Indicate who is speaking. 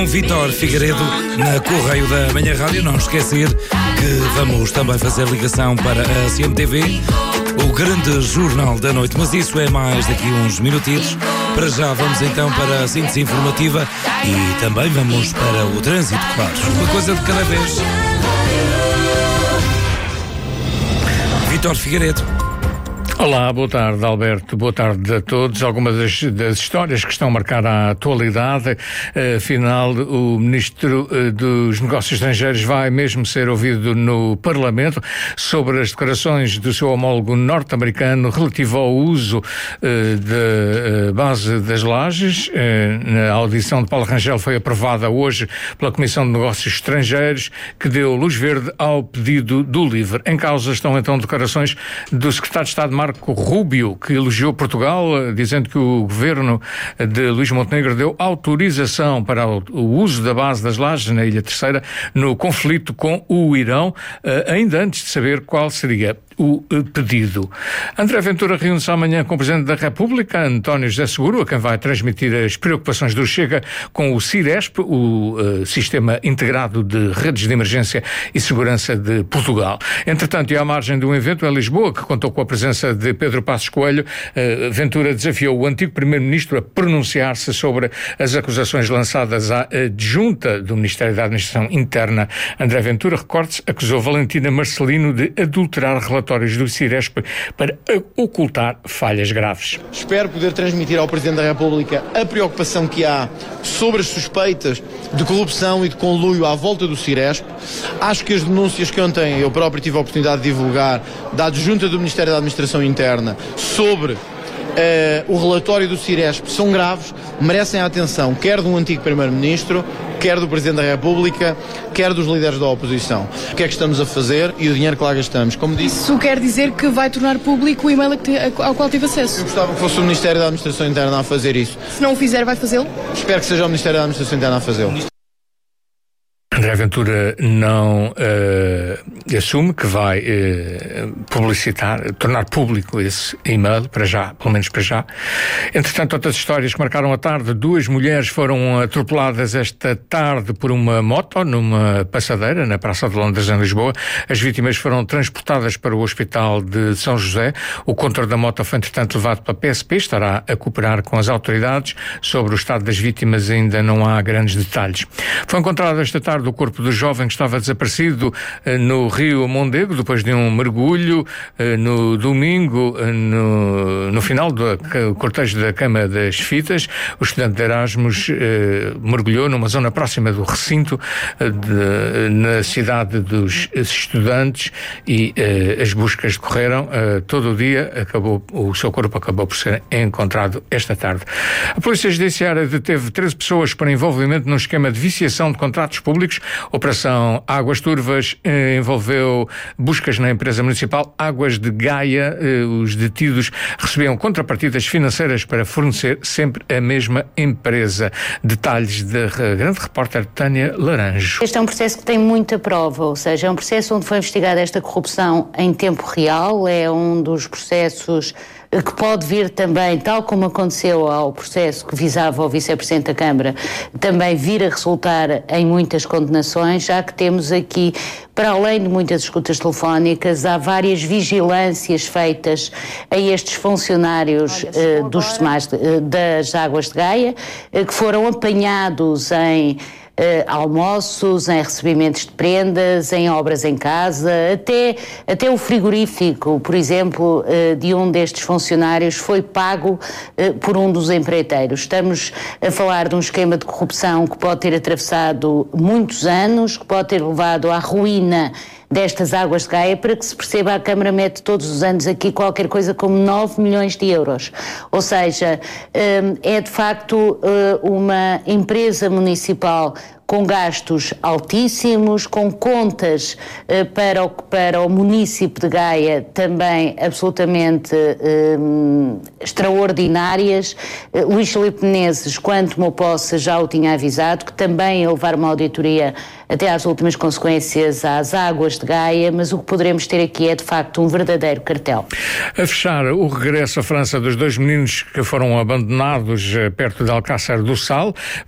Speaker 1: Vítor Figueiredo na Correio da Manhã Rádio. Não esquecer que vamos também fazer ligação para a CMTV, o grande jornal da noite, mas isso é mais daqui uns minutitos. Para já vamos então para a síntese informativa e também vamos para o trânsito, claro. Uma coisa de cada vez. Vítor Figueiredo.
Speaker 2: Olá, boa tarde, Alberto, boa tarde a todos. Algumas das histórias que estão a marcar a atualidade. Afinal, o Ministro dos Negócios Estrangeiros vai mesmo ser ouvido no Parlamento sobre as declarações do seu homólogo norte-americano relativo ao uso da base das Lajes. A audição de Paulo Rangel foi aprovada hoje pela Comissão de Negócios Estrangeiros, que deu luz verde ao pedido do LIVRE. Em causa estão então declarações do Secretário de Estado Marco Rubio, que elogiou Portugal, dizendo que o governo de Luís Montenegro deu autorização para o uso da base das Lajes na Ilha Terceira no conflito com o Irão, ainda antes de saber qual seria o pedido. André Ventura reúne-se amanhã com o Presidente da República, António José Seguro, a quem vai transmitir as preocupações do Chega com o CIRESP, o Sistema Integrado de Redes de Emergência e Segurança de Portugal. Entretanto, e à margem de um evento em Lisboa, que contou com a presença de Pedro Passos Coelho, Ventura desafiou o antigo Primeiro-Ministro a pronunciar-se sobre as acusações lançadas à adjunta do Ministério da Administração Interna. André Ventura, recorde-se, acusou Valentina Marcelino de adulterar relatórios do CIRESP para ocultar falhas graves.
Speaker 3: Espero poder transmitir ao Presidente da República a preocupação que há sobre as suspeitas de corrupção e de conluio à volta do CIRESP. Acho que as denúncias que ontem eu próprio tive a oportunidade de divulgar da adjunta do Ministério da Administração Interna sobre o relatório do CIRESP são graves, merecem a atenção quer de um antigo Primeiro-Ministro, quer do Presidente da República, quer dos líderes da oposição. O que é que estamos a fazer e o dinheiro que lá gastamos? Como disse,
Speaker 4: isso quer dizer que vai tornar público o e-mail ao qual teve acesso?
Speaker 3: Eu gostava que fosse o Ministério da Administração Interna a fazer isso.
Speaker 4: Se não o fizer, vai fazê-lo?
Speaker 3: Espero que seja o Ministério da Administração Interna a fazê-lo.
Speaker 2: André Ventura não assume que vai publicitar, tornar público esse e-mail, para já, pelo menos para já. Entretanto, outras histórias que marcaram a tarde. 2 mulheres foram atropeladas esta tarde por uma moto numa passadeira na Praça de Londres, em Lisboa. As vítimas foram transportadas para o Hospital de São José. O condutor da moto foi, entretanto, levado pela PSP, estará a cooperar com as autoridades. Sobre o estado das vítimas ainda não há grandes detalhes. Foi encontrado esta tarde o corpo do jovem que estava desaparecido no Rio Mondego, depois de um mergulho no domingo, no final do cortejo da Queima das Fitas. O estudante de Erasmus mergulhou numa zona próxima do recinto na cidade dos estudantes e as buscas decorreram todo o dia. O seu corpo acabou por ser encontrado esta tarde. A Polícia Judiciária deteve 13 pessoas por envolvimento num esquema de viciação de contratos públicos. Operação Águas Turvas envolveu buscas na empresa municipal Águas de Gaia. Os detidos recebiam contrapartidas financeiras para fornecer sempre a mesma empresa. Detalhes da grande repórter Tânia Laranjo.
Speaker 5: Este é um processo que tem muita prova, ou seja, é um processo onde foi investigada esta corrupção em tempo real, é um dos processos que pode vir também, tal como aconteceu ao processo que visava o Vice-Presidente da Câmara, também vir a resultar em muitas condenações, já que temos aqui, para além de muitas escutas telefónicas, há várias vigilâncias feitas a estes funcionários dos SEMAS, das Águas de Gaia, que foram apanhados em almoços, em recebimentos de prendas, em obras em casa, até o frigorífico, por exemplo, de um destes funcionários foi pago por um dos empreiteiros. Estamos a falar de um esquema de corrupção que pode ter atravessado muitos anos, que pode ter levado à ruína destas Águas de Gaia. Para que se perceba, a Câmara mete todos os anos aqui qualquer coisa como 9 milhões de euros. Ou seja, é de facto uma empresa municipal com gastos altíssimos, com contas para o município de Gaia também absolutamente extraordinárias. Luís Filipe Menezes, quando tomou posse, já o tinha avisado, que também ia levar uma auditoria até às últimas consequências às Águas de Gaia, mas o que poderemos ter aqui é de facto um verdadeiro cartel.
Speaker 2: A fechar o regresso à França dos 2 meninos que foram abandonados perto de Alcácer do Sal,